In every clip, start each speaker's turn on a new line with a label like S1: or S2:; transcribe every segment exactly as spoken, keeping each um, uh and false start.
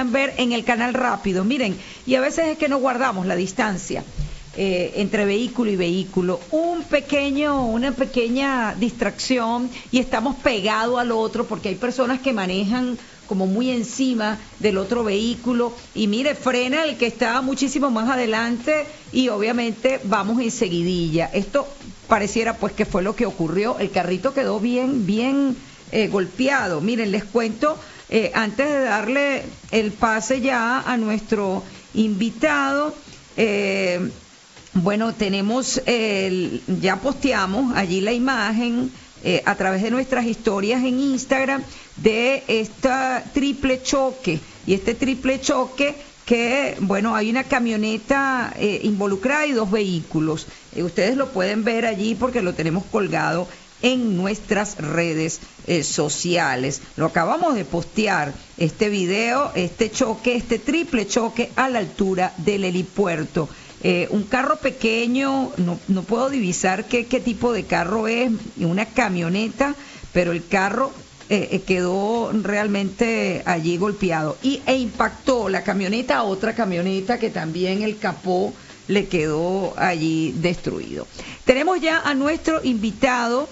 S1: puedan ver en el canal rápido. Miren, y a veces es que no guardamos la distancia eh, entre vehículo y vehículo. Un pequeño, una pequeña distracción y estamos pegados al otro porque hay personas que manejan como muy encima del otro vehículo y mire, frena el que está muchísimo más adelante y obviamente vamos enseguidilla. Esto pareciera pues que fue lo que ocurrió. El carrito quedó bien, bien eh, golpeado. Miren, les cuento, eh, antes de darle el pase ya a nuestro invitado, eh, bueno, tenemos, el, ya posteamos allí la imagen eh, a través de nuestras historias en Instagram de esta triple choque, y este triple choque que, bueno, hay una camioneta eh, involucrada y dos vehículos. Eh, ustedes lo pueden ver allí porque lo tenemos colgado en nuestras redes eh, sociales. Lo acabamos de postear, este video, este choque, este triple choque a la altura del helipuerto. Eh, un carro pequeño, no, no puedo divisar qué, qué tipo de carro es, una camioneta, pero el carro Eh, quedó realmente allí golpeado y, e impactó la camioneta a otra camioneta que también el capó le quedó allí destruido. Tenemos ya a nuestro invitado,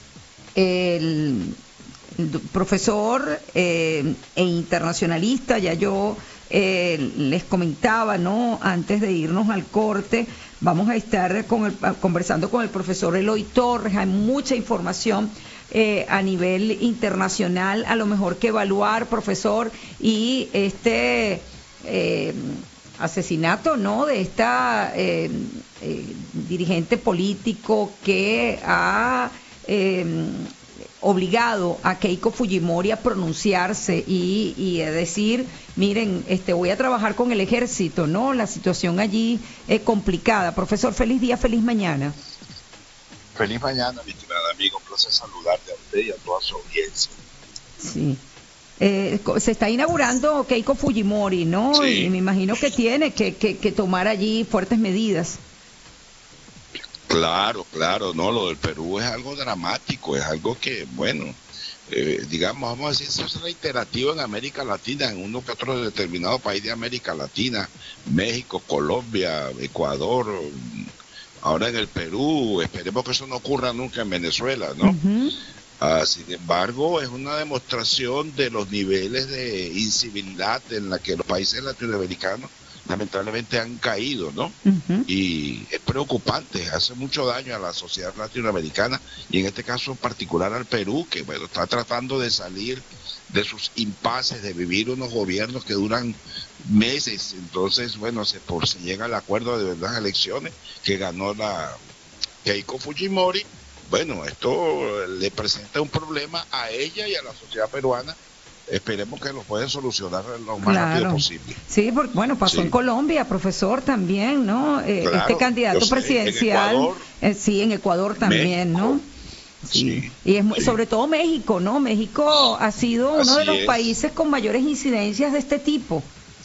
S1: el, el profesor eh, e internacionalista. Ya yo eh, les comentaba, ¿no?, antes de irnos al corte, vamos a estar con el, conversando con el profesor Eloy Torres. Hay mucha información Eh, a nivel internacional, a lo mejor que evaluar, profesor, y este eh, asesinato, ¿no?, de esta eh, eh, dirigente político que ha eh, obligado a Keiko Fujimori a pronunciarse y, y a decir, miren, este voy a trabajar con el ejército, ¿no? La situación allí es complicada. Profesor, feliz día, feliz mañana.
S2: Feliz mañana, mi estimada amigo. Un placer saludarte a usted y a toda su audiencia.
S1: Sí. Eh, se está inaugurando Keiko Fujimori, ¿no?
S2: Sí.
S1: Y me imagino que tiene que, que, que tomar allí fuertes medidas.
S2: Claro, claro. No, lo del Perú es algo dramático, es algo que, bueno, eh, digamos, vamos a decir, eso es reiterativo en América Latina, en uno que otro determinado país de América Latina, México, Colombia, Ecuador, ahora en el Perú. Esperemos que eso no ocurra nunca en Venezuela, ¿no? Uh-huh. Uh, sin embargo, es una demostración de los niveles de incivilidad en la que los países latinoamericanos lamentablemente han caído, ¿no? Uh-huh. Y es preocupante, hace mucho daño a la sociedad latinoamericana y en este caso en particular al Perú, que bueno, está tratando de salir de sus impases, de vivir unos gobiernos que duran meses. Entonces, bueno, se, por, se llega al acuerdo de las elecciones que ganó la Keiko Fujimori. Bueno, esto le presenta un problema a ella y a la sociedad peruana. Esperemos que lo puedan solucionar lo más claro. rápido posible.
S1: Sí, porque, bueno, pasó sí. en Colombia, profesor, también, ¿no? Eh, claro, este candidato sé, presidencial, en Ecuador, eh, sí, en Ecuador también, México, ¿no? Sí. sí. Y es sí. sobre todo México, ¿no? México ha sido uno Así de los es. países con mayores incidencias de este tipo.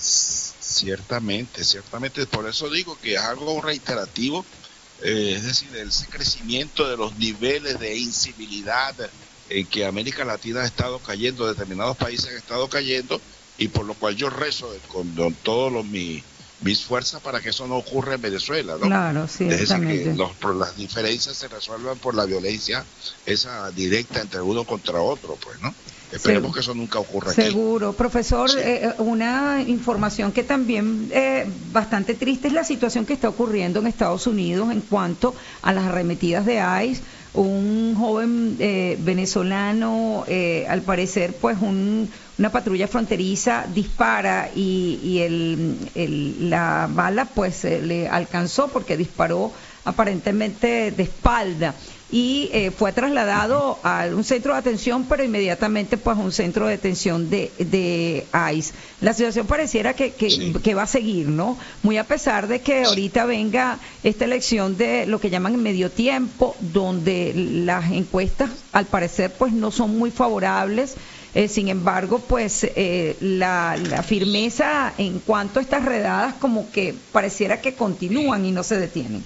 S2: Ciertamente, ciertamente, por eso digo que es algo reiterativo, eh, es decir, ese crecimiento de los niveles de incivilidad en que América Latina ha estado cayendo, determinados países han estado cayendo, y por lo cual yo rezo con, con todos los mis, mis fuerzas para que eso no ocurra en Venezuela, ¿no?
S1: Claro, sí,
S2: es decir, que los, las diferencias se resuelvan por la violencia esa directa entre uno contra otro, pues, ¿no? Esperemos sí. que eso nunca ocurra
S1: aquí. Seguro. Profesor, sí. eh, una información que también eh, bastante triste es la situación que está ocurriendo en Estados Unidos en cuanto a las arremetidas de ICE. Un joven eh, venezolano, eh, al parecer, pues un, una patrulla fronteriza dispara y, y el, el, la bala pues eh, le alcanzó porque disparó aparentemente de espalda y eh, fue trasladado a un centro de atención, pero inmediatamente pues a un centro de detención de, de ICE. La situación pareciera que, que, sí. que va a seguir, ¿no? Muy a pesar de que ahorita venga esta elección de lo que llaman medio tiempo, donde las encuestas al parecer pues no son muy favorables. Eh, sin embargo, pues eh, la, la firmeza en cuanto a estas redadas como que pareciera que continúan y no se detienen.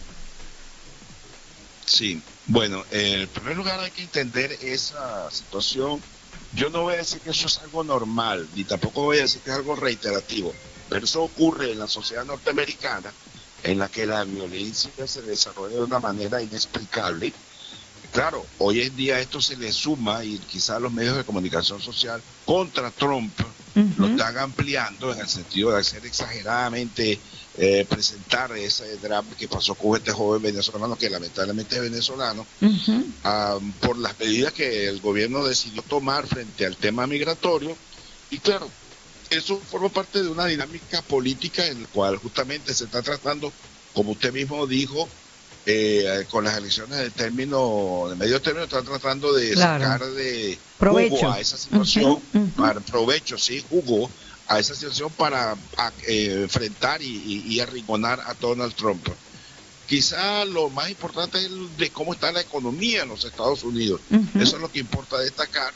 S2: Sí, bueno, en primer lugar hay que entender esa situación yo no voy a decir que eso es algo normal, ni tampoco voy a decir que es algo reiterativo, pero eso ocurre en la sociedad norteamericana, en la que la violencia se desarrolla de una manera inexplicable. Claro, hoy en día esto se le suma, y quizás los medios de comunicación social contra Trump uh-huh. lo están ampliando en el sentido de hacer exageradamente eh, presentar ese drama que pasó con este joven venezolano, que lamentablemente es venezolano, uh-huh. um, por las medidas que el gobierno decidió tomar frente al tema migratorio. Y claro, eso forma parte de una dinámica política en la cual justamente se está tratando, como usted mismo dijo, Eh, con las elecciones de término, de medio término, están tratando de claro. sacar de
S1: provecho.
S2: jugo a esa situación, uh-huh, uh-huh. para provecho, sí, jugo a esa situación para a, eh, enfrentar y, y, y arrinconar a Donald Trump. Quizá lo más importante es de cómo está la economía en los Estados Unidos. Uh-huh. Eso es lo que importa destacar.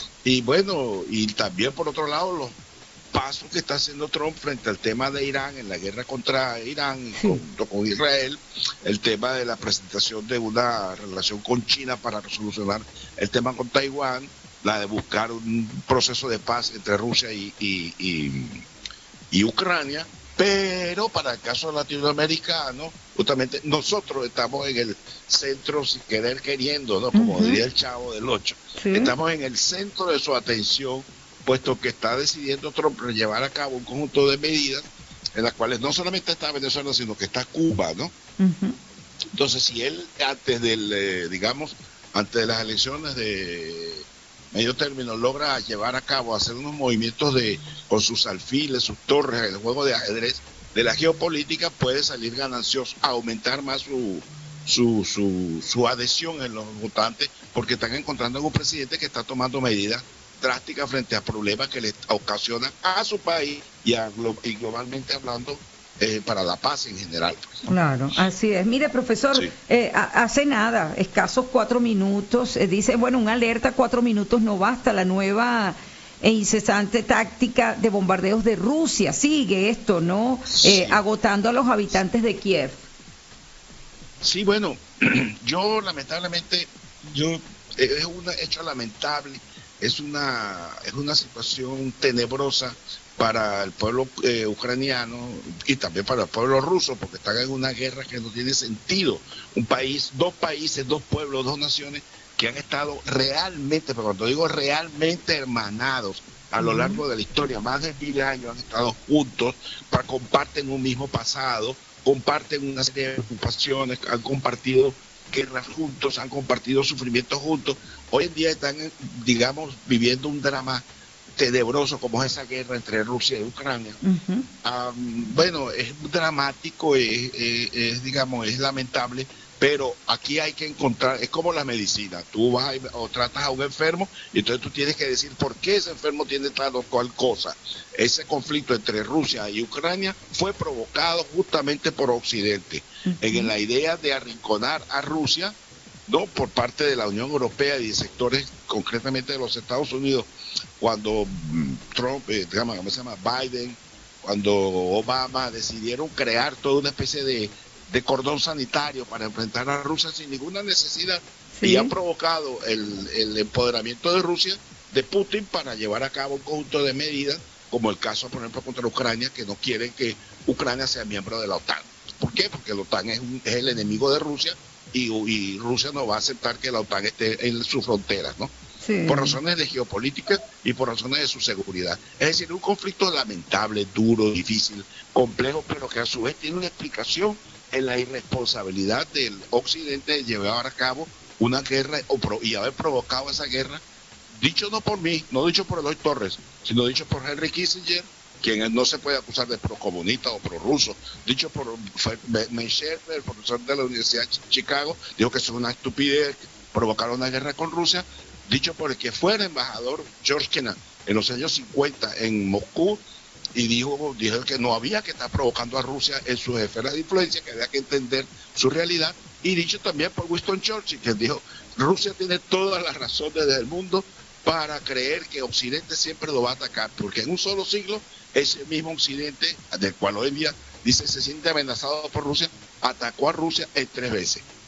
S2: Y bueno, y también por otro lado, los pasos que está haciendo Trump frente al tema de Irán, en la guerra contra Irán, sí. junto con Israel, el tema de la presentación de una relación con China para solucionar el tema con Taiwán, la de buscar un proceso de paz entre Rusia y, y, y, y Ucrania, pero para el caso latinoamericano, justamente nosotros estamos en el centro, sin querer queriendo, ¿no? Como uh-huh. diría el Chavo del Ocho, sí. estamos en el centro de su atención, puesto que está decidiendo Trump llevar a cabo un conjunto de medidas en las cuales no solamente está Venezuela, sino que está Cuba, ¿no? Uh-huh. Entonces, si él antes del, eh, digamos, antes de las elecciones de medio término logra llevar a cabo, hacer unos movimientos de con sus alfiles, sus torres, el juego de ajedrez de la geopolítica, puede salir ganancioso, aumentar más su su su, su adhesión en los votantes, porque están encontrando en un presidente que está tomando medidas drástica frente a problemas que le ocasionan a su país y, a, y globalmente hablando eh, para la paz en general.
S1: Claro, así es. Mire, profesor, sí. eh, hace nada, escasos cuatro minutos, eh, dice, bueno, una alerta, cuatro minutos no basta, la nueva e incesante táctica de bombardeos de Rusia, sigue esto, ¿no? Sí. Eh, agotando a los habitantes de Kiev.
S2: Sí, bueno, yo lamentablemente, yo eh, es un hecho lamentable. Es una, es una situación tenebrosa para el pueblo eh, ucraniano y también para el pueblo ruso, porque están en una guerra que no tiene sentido. Un país, dos países, dos pueblos, dos naciones que han estado realmente, pero cuando digo realmente hermanados a lo largo de la historia, más de mil años han estado juntos, para, comparten un mismo pasado, comparten una serie de preocupaciones, han compartido guerras juntos, han compartido sufrimientos juntos. Hoy en día están, digamos, viviendo un drama tenebroso como es esa guerra entre Rusia y Ucrania. Uh-huh. Um, bueno, es dramático, es, es, es, digamos, es lamentable, pero aquí hay que encontrar, es como la medicina, tú vas a, o tratas a un enfermo y entonces tú tienes que decir por qué ese enfermo tiene tal o cual cosa. Ese conflicto entre Rusia y Ucrania fue provocado justamente por Occidente, uh-huh. en la idea de arrinconar a Rusia, no por parte de la Unión Europea y de sectores concretamente de los Estados Unidos, cuando Trump, eh, digamos, ¿cómo se llama? Biden, cuando Obama decidieron crear toda una especie de, de cordón sanitario para enfrentar a Rusia sin ninguna necesidad, sí. y han provocado el, el empoderamiento de Rusia, de Putin, para llevar a cabo un conjunto de medidas, como el caso, por ejemplo, contra Ucrania, que no quieren que Ucrania sea miembro de la OTAN. ¿Por qué? Porque la OTAN es, un, es el enemigo de Rusia, y, y Rusia no va a aceptar que la OTAN esté en sus fronteras, ¿no? Sí. Por razones de geopolítica y por razones de su seguridad. Es decir, un conflicto lamentable, duro, difícil, complejo, pero que a su vez tiene una explicación en la irresponsabilidad del Occidente de llevar a cabo una guerra o pro, y haber provocado esa guerra, dicho no por mí, no dicho por Eloy Torres, sino dicho por Henry Kissinger, quien no se puede acusar de procomunista o prorruso, dicho por Menchelber, el profesor de la Universidad de Chicago, dijo que es una estupidez provocar una guerra con Rusia, dicho por el que fue el embajador George Kennan en los años cincuenta en Moscú, y dijo, dijo que no había que estar provocando a Rusia en sus esferas de influencia, que había que entender su realidad, y dicho también por Winston Churchill, que dijo, Rusia tiene todas las razones del mundo para creer que Occidente siempre lo va a atacar, porque en un solo siglo, ese mismo Occidente, del cual hoy en día dice se siente amenazado por Rusia, atacó a Rusia en tres veces.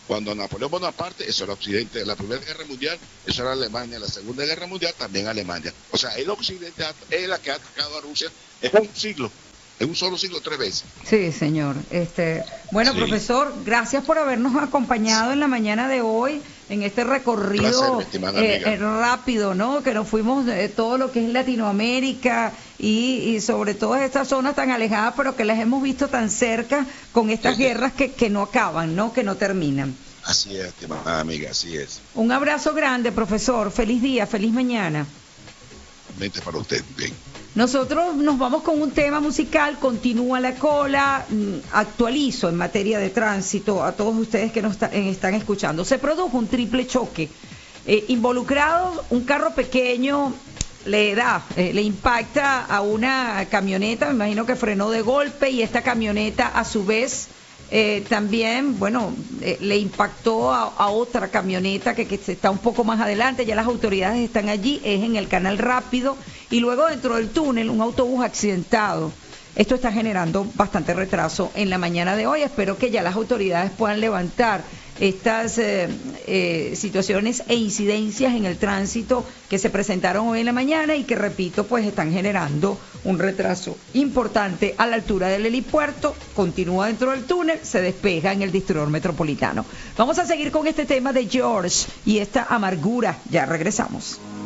S2: Cuando Napoleón Bonaparte, eso era Occidente, de la Primera Guerra Mundial, eso era Alemania, la Segunda Guerra Mundial también Alemania. O sea, el Occidente es la que ha atacado a Rusia en un siglo, en un solo siglo, tres veces.
S1: Sí, señor. Este, bueno, sí. Profesor, gracias por habernos acompañado en la mañana de hoy en este recorrido
S2: Placer,
S1: eh, eh, rápido, ¿no? Que nos fuimos de todo lo que es Latinoamérica y, y sobre todo estas zonas tan alejadas, pero que las hemos visto tan cerca con estas sí, guerras que, que no acaban, ¿no? Que no terminan.
S2: Así es, estimada amiga, así es.
S1: Un abrazo grande, profesor. Feliz día, feliz mañana.
S2: Mente para usted, bien.
S1: Nosotros nos vamos con un tema musical, continúa la cola, actualizo en materia de tránsito a todos ustedes que nos está, están escuchando. Se produjo un triple choque, eh, involucrado un carro pequeño, le da, eh, le impacta a una camioneta, me imagino que frenó de golpe y esta camioneta a su vez eh, también, bueno, eh, le impactó a, a otra camioneta que, que está un poco más adelante, ya las autoridades están allí, es en el Canal Rápido, y luego dentro del túnel un autobús accidentado. Esto está generando bastante retraso en la mañana de hoy. Espero que ya las autoridades puedan levantar estas eh, eh, situaciones e incidencias en el tránsito que se presentaron hoy en la mañana y que, repito, pues están generando un retraso importante a la altura del helipuerto. Continúa dentro del túnel, se despeja en el distribuidor metropolitano. Vamos a seguir con este tema de George y esta amargura. Ya regresamos.